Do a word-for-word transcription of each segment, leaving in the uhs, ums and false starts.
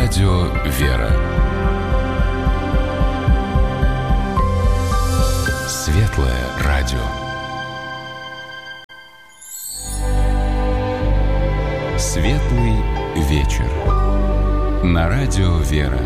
Радио «Вера». Светлое радио. Светлый вечер. На радио «Вера».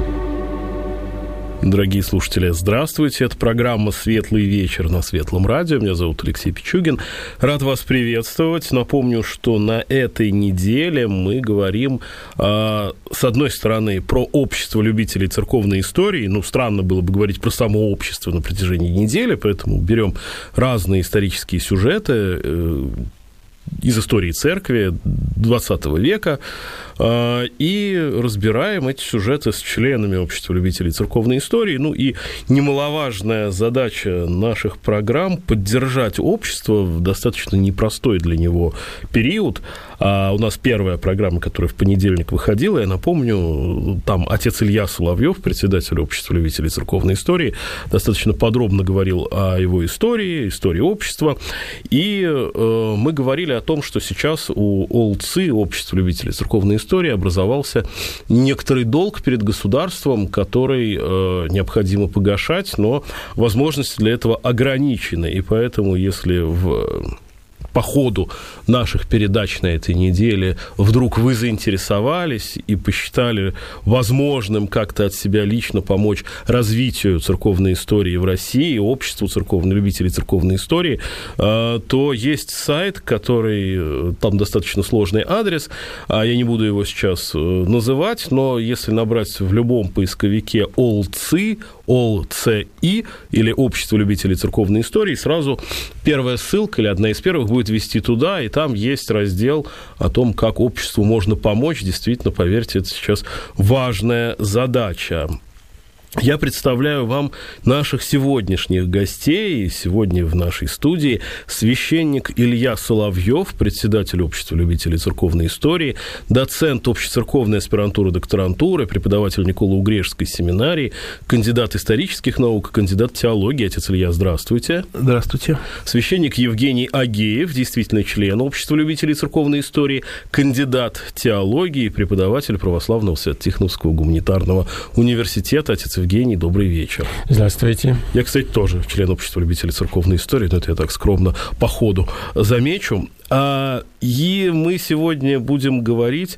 Дорогие слушатели, здравствуйте. Это программа «Светлый вечер» на Светлом радио. Меня зовут Алексей Пичугин. Рад вас приветствовать. Напомню, что на этой неделе мы говорим, э, с одной стороны, про общество любителей церковной истории. Ну, странно было бы говорить про само общество на протяжении недели, поэтому берем разные исторические сюжеты э, из истории церкви двадцатого века и разбираем эти сюжеты с членами общества любителей церковной истории. Ну и немаловажная задача наших программ – поддержать общество в достаточно непростой для него период. А у нас первая программа, которая в понедельник выходила, я напомню, там отец Илья Соловьев, председатель общества любителей церковной истории, достаточно подробно говорил о его истории, истории общества. И э, мы говорили о том, что сейчас у ОЛЦИ, общества любителей церковной истории, образовался некоторый долг перед государством, который э, необходимо погашать, но возможности для этого ограничены. И поэтому, если в... по ходу наших передач на этой неделе вдруг вы заинтересовались и посчитали возможным как-то от себя лично помочь развитию церковной истории в России, обществу церковных любителей церковной истории, то есть сайт, который, там достаточно сложный адрес, я не буду его сейчас называть, но если набрать в любом поисковике ОЛЦИ, ОЛЦИ или Общество любителей церковной истории, сразу первая ссылка или одна из первых будет вести туда, и там есть раздел о том, как обществу можно помочь. Действительно, поверьте, это сейчас важная задача. Я представляю вам наших сегодняшних гостей. Сегодня в нашей студии священник Илья Соловьев, председатель Общества любителей церковной истории, доцент общецерковной аспирантуры, докторантуры, преподаватель Николо-Угрешской семинарии, кандидат исторических наук, кандидат теологии. Отец Илья, здравствуйте. Здравствуйте. Священник Евгений Агеев, действительно член Общества любителей церковной истории, кандидат теологии, преподаватель Православного Свято-Тихоновского гуманитарного университета. Отец Евгений, добрый вечер. Здравствуйте. Я, кстати, тоже член Общества любителей церковной истории, но это я так скромно по ходу замечу. И мы сегодня будем говорить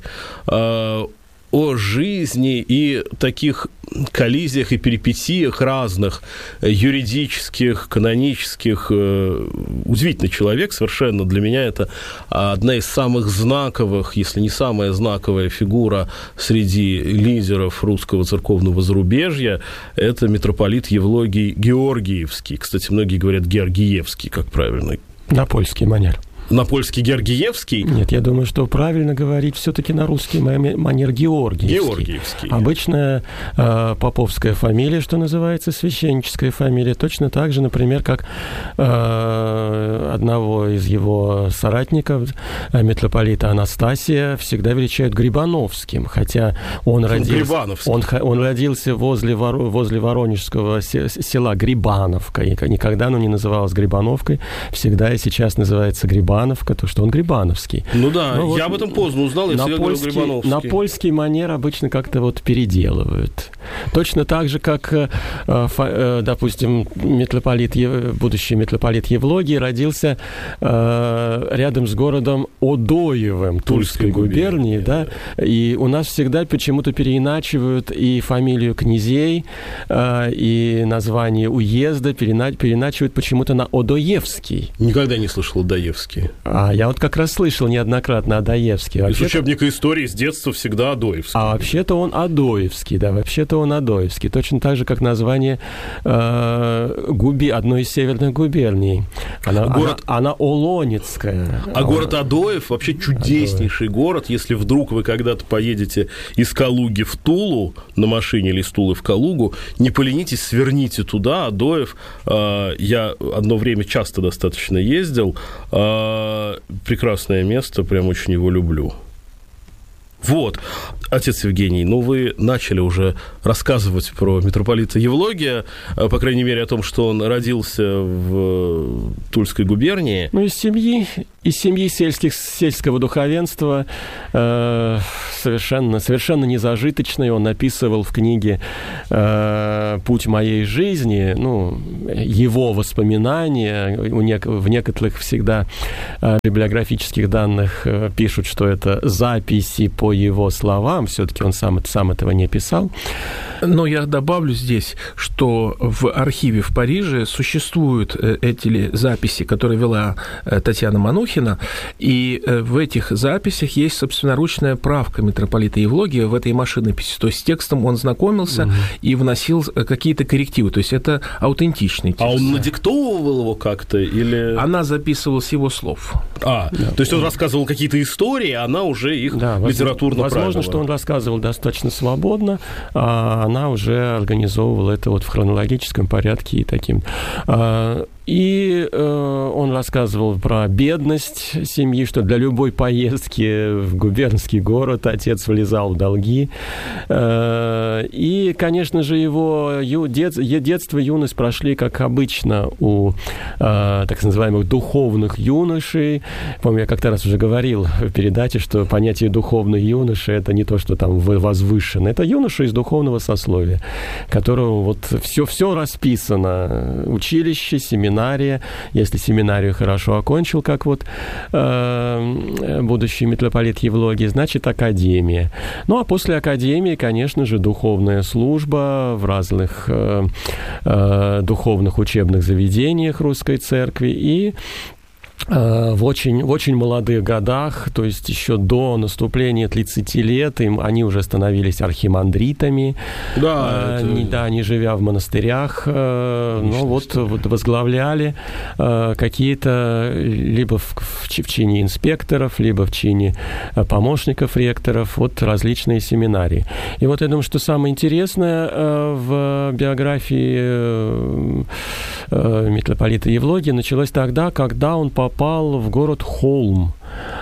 о жизни и таких коллизиях и перипетиях разных юридических, канонических. Удивительный человек совершенно. Для меня это одна из самых знаковых, если не самая знаковая фигура среди лидеров русского церковного зарубежья. Это митрополит Евлогий Георгиевский. Кстати, многие говорят Георгиевский, как правильно. На польский манер. На польский Георгиевский? Нет, я думаю, что правильно говорить все-таки на русский манер Георгиевский. Георгиевский. Обычная э, поповская фамилия, что называется, священническая фамилия. Точно так же, например, как э, одного из его соратников, э, митрополита Анастасия, всегда величают Грибановским, хотя он, родился, он, он родился возле, возле воронежского села Грибановка. И никогда оно не называлось Грибановкой, всегда и сейчас называется Грибановка. То, что он грибановский. Ну да, ну, я вот об этом поздно узнал, я на всегда польский, говорю Грибановский. На польский манер обычно как-то вот переделывают. Точно так же, как, э, э, допустим, митрополит, будущий митрополит Евлогий родился э, рядом с городом Одоевым Тульской, Тульской губернии, да, да, и у нас всегда почему-то переиначивают и фамилию князей, э, и название уезда перена- переиначивают почему-то на Одоевский. Никогда не слышал Одоевский. А я вот как раз слышал неоднократно Адоевский. Из учебника истории с детства всегда Адоевский. А вообще-то он Адоевский, да, вообще-то он Адоевский. Точно так же, как название э, губи, одной из северных губерний. Она, город... она, она Олонецкая. А город Адоев вообще чудеснейший Адоев. город. Если вдруг вы когда-то поедете из Калуги в Тулу на машине или из Тулы в Калугу, не поленитесь, сверните туда. Адоев, э, я одно время часто достаточно ездил. Э, прекрасное место, прям очень его люблю. Вот. Отец Евгений, ну вы начали уже рассказывать про митрополита Евлогия, по крайней мере, о том, что он родился в Тульской губернии. Ну, из семьи, из семьи сельских, сельского духовенства, э, совершенно, совершенно незажиточный. Он написывал в книге э, «Путь моей жизни», ну, его воспоминания. У нек- в некоторых всегда э, библиографических данных э, пишут, что это записи по его словам. Все-таки он сам, сам этого не писал. Но я добавлю здесь, что в архиве в Париже существуют эти записи, которые вела Татьяна Манухина, и в этих записях есть собственноручная правка митрополита Евлогия в этой машинописи. То есть с текстом он знакомился угу. и вносил какие-то коррективы. То есть это аутентичный текст. А он надиктовывал его как-то? Или... Она записывала с его слов. А, да. То есть он рассказывал какие-то истории, а она уже их да, литературно возможно, правила. что он рассказывал достаточно свободно, а она уже организовывала это вот в хронологическом порядке и таким. И э, он рассказывал про бедность семьи, что для любой поездки в губернский город отец влезал в долги. Э, и, конечно же, его ю, дет, детство и юность прошли, как обычно, у э, так называемых духовных юношей. Помню, я как-то раз уже говорил в передаче, что понятие духовный юноша – это не то, что там возвышенно. Это юноша из духовного сословия, которого вот все, все расписано. Училище, семинар, если семинарию хорошо окончил, как вот э, будущий митрополит Евлогий, значит, академия. Ну, а после академии, конечно же, духовная служба в разных э, э, духовных учебных заведениях Русской Церкви и в очень, в очень молодых годах, то есть еще до наступления тридцати лет, им, они уже становились архимандритами, да, это... не, да, не живя в монастырях, но вот, вот возглавляли какие-то либо в, в, в чине инспекторов, либо в чине помощников ректоров, вот различные семинарии. И вот я думаю, что самое интересное в биографии митрополита Евлогия началось тогда, когда он попал попал в город Холм,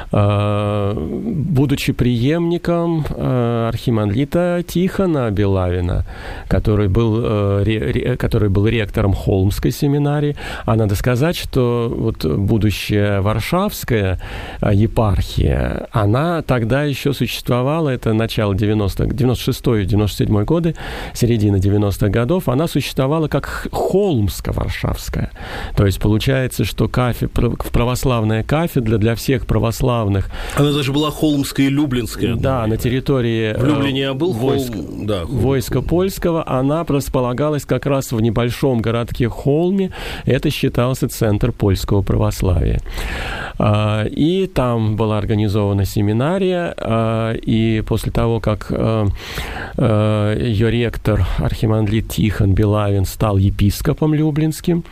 будучи преемником архимандрита Тихона Белавина, который был, который был ректором Холмской семинарии. А надо сказать, что вот будущая Варшавская епархия, она тогда еще существовала, это начало девяностых, девяносто шестой девяносто седьмой годы, середина девяностых годов, она существовала как Холмско-Варшавская. То есть получается, что кафедра, православная кафедра для всех православных. Она даже была Холмская и Люблинская. Да, на территории в Люблине я был, войск, Холм, да, войска польского. Она располагалась как раз в небольшом городке Холме. Это считался центр польского православия. И там была организована семинария. И после того, как ее ректор, архимандрит Тихон Белавин, стал епископом люблинским,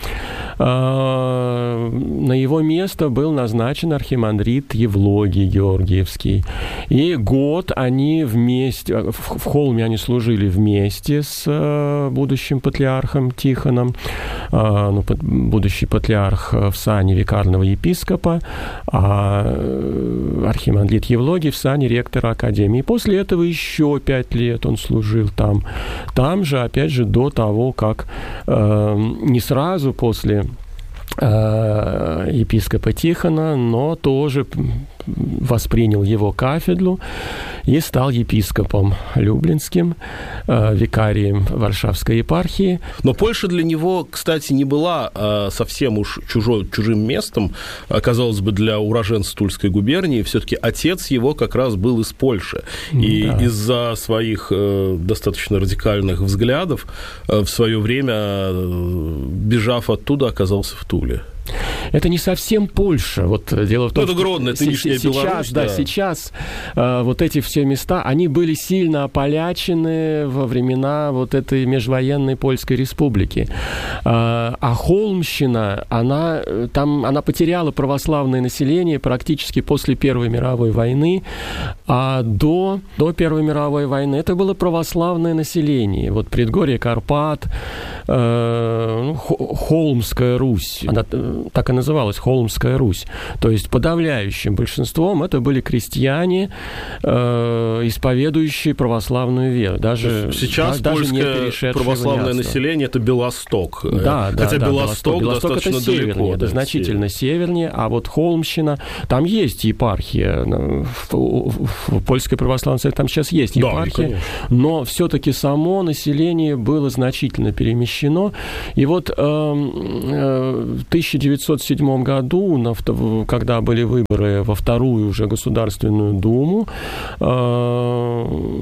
на его место был назначен архимандрит Евлогий Георгиевский. И год они вместе, в Холме они служили вместе с будущим патриархом Тихоном, ну, будущий патриарх в сане викарного епископа, а архимандрит Евлогий в сане ректора академии. И после этого еще пять лет он служил там. Там же, опять же, до того, как не сразу после епископа Тихона, но тоже воспринял его кафедру и стал епископом люблинским, викарием Варшавской епархии. Но Польша для него, кстати, не была совсем уж чужой, чужим местом, казалось бы, для уроженца Тульской губернии. Все-таки отец его как раз был из Польши. И да. из-за своих достаточно радикальных взглядов в свое время, бежав оттуда, оказался в Туле. Это не совсем Польша. Вот дело в том, ну, это Гродно, это нынешняя сейчас, Беларусь, да, да. сейчас э, вот эти все места, они были сильно ополячены во времена вот этой межвоенной Польской республики. Э, а Холмщина, она, там, она потеряла православное население практически после Первой мировой войны, а до, до Первой мировой войны это было православное население. Вот предгорье Карпат, э, Холмская Русь, она так и называлась Холмская Русь. То есть подавляющим большинством это были крестьяне, э, исповедующие православную веру. Даже, сейчас да, польское даже православное население – это Белосток. Да, да, Хотя да, Белосток, Белосток достаточно это севернее, далеко. это да, значительно севернее, а вот Холмщина, там есть епархия, в, в, в польской православной церкви там сейчас есть епархия, да, но все-таки само население было значительно перемещено. И вот э, э, в тысяча девятьсот седьмом году, на, когда были выборы во вторую уже Государственную Думу, э,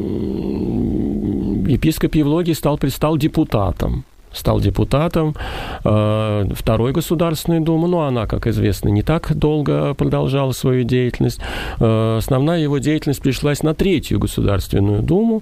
епископ Евлогий стал, стал депутатом. Стал депутатом э, Второй Государственной Думы. Но она, как известно, не так долго продолжала свою деятельность. Э, основная его деятельность пришлась на Третью Государственную Думу.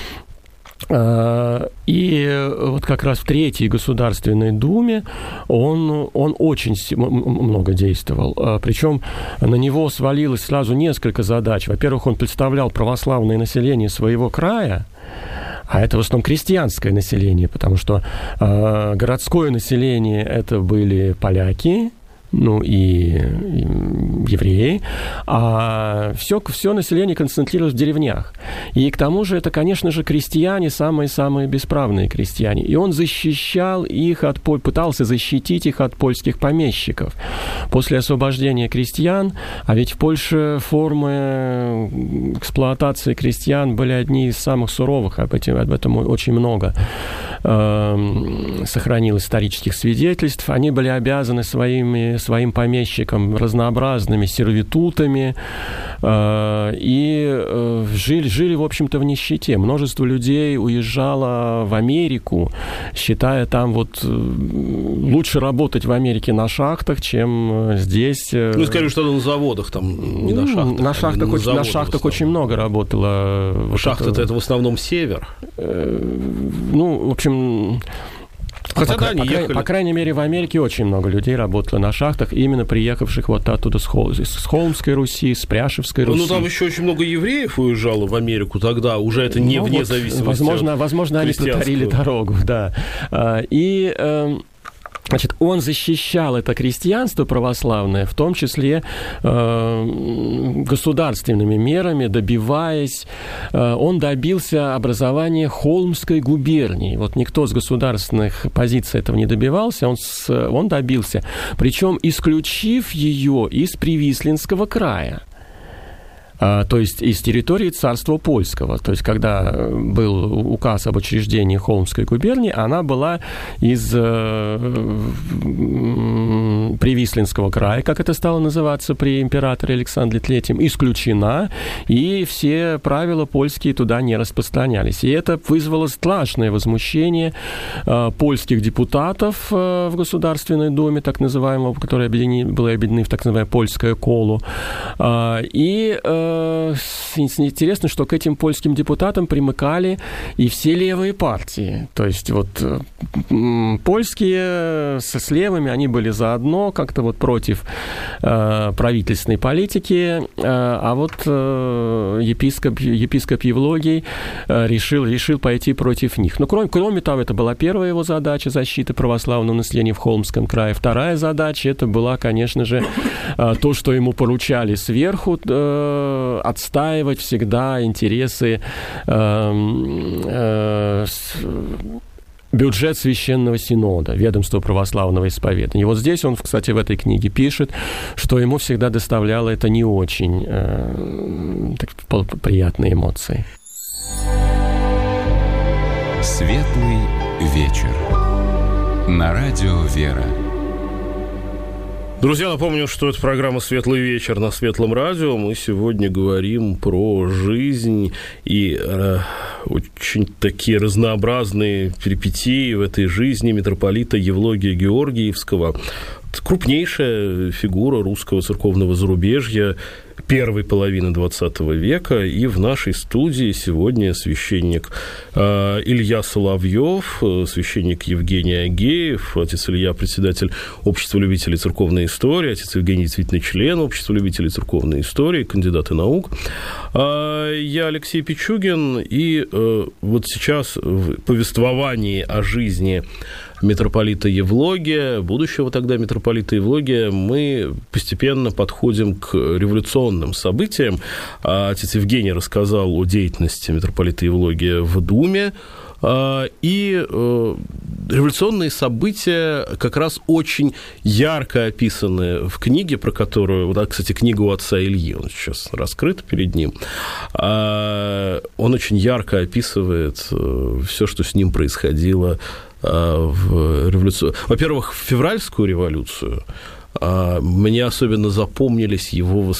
Э, и вот как раз в Третьей Государственной Думе он, он очень много действовал. Э, причем на него свалилось сразу несколько задач. Во-первых, он представлял православное население своего края, а это в основном крестьянское население, потому что э, городское население это были поляки, ну и, и евреи, а все, все население концентрировалось в деревнях. И к тому же это, конечно же, крестьяне, самые-самые бесправные крестьяне. И он защищал их от, пытался защитить их от польских помещиков. После освобождения крестьян, а ведь в Польше формы эксплуатации крестьян были одни из самых суровых, об этом, об этом очень много э, сохранилось исторических свидетельств, они были обязаны своими своим помещикам разнообразными сервитутами э, и э, жили, жили, в общем-то, в нищете. Множество людей уезжало в Америку, считая там вот э, лучше работать в Америке на шахтах, чем здесь. Э, ну, скажем, что на заводах, там, не ну, на шахтах. На шахтах, на, очень, на шахтах очень много работало. Шахты-то это... это в основном север. Э, ну, в общем... Хотя, по, да, они по, ехали. По крайней мере, в Америке очень много людей работало на шахтах, именно приехавших вот оттуда с, Хол... с Холмской Руси, с Пряшевской Руси. Ну, там еще очень много евреев уезжало в Америку тогда, уже это не ну, вне вот, зависимости возможно, от возможно, они протарили дорогу, да. И... Значит, он защищал это крестьянство православное, в том числе э, государственными мерами, добиваясь, э, он добился образования Холмской губернии. Вот никто с государственных позиций этого не добивался, он, с, он добился, причем исключив ее из Привислинского края. То есть из территории царства польского. То есть когда был указ об учреждении Холмской губернии, она была из э, Привислинского края, как это стало называться при императоре Александре Третьем, исключена, и все правила польские туда не распространялись. И это вызвало страшное возмущение э, польских депутатов э, в Государственной Думе, так называемого, которые объединены, были объединены в так называемое польское коло. Э, и э, интересно, что к этим польским депутатам примыкали и все левые партии. То есть вот польские с левыми, они были заодно, как-то вот против э, правительственной политики, э, а вот э, епископ, епископ Евлогий э, решил, решил пойти против них. Но кроме, кроме того, это была первая его задача — защиты православного населения в Холмском крае. Вторая задача — это была, конечно же, э, то, что ему поручали сверху, э, отстаивать всегда интересы э, э, бюджет Священного Синода, ведомства православного исповедания. И вот здесь он, кстати, в этой книге пишет, что ему всегда доставляло это не очень э, так, приятные эмоции. Светлый вечер. На радио «Вера». Друзья, напомню, что это программа «Светлый вечер» на Светлом радио. Мы сегодня говорим про жизнь и э, очень такие разнообразные перипетии в этой жизни митрополита Евлогия Георгиевского. Крупнейшая фигура русского церковного зарубежья первой половины двадцатого века. И в нашей студии сегодня священник э, Илья Соловьев, священник Евгений Агеев, отец Илья – председатель Общества любителей церковной истории, отец Евгений – действительно член Общества любителей церковной истории, кандидаты наук. А я Алексей Пичугин, и э, вот сейчас в повествовании о жизни митрополита Евлогия, будущего тогда митрополита Евлогия, мы постепенно подходим к революционным событиям. Отец Евгений рассказал о деятельности митрополита Евлогия в Думе, и революционные события как раз очень ярко описаны в книге, про которую, вот, кстати, книга у отца Ильи, он сейчас раскрыт перед ним, он очень ярко описывает все, что с ним происходило в революцию. Во-первых, в февральскую революцию мне особенно запомнились его